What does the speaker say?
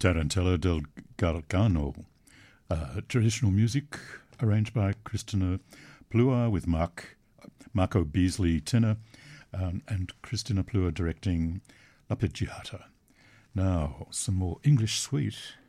Tarantella del Gargano. Traditional music arranged by Christina Plua with Marco Beasley tenor and Christina Plua directing L'Arpeggiata. Now, some more English suite.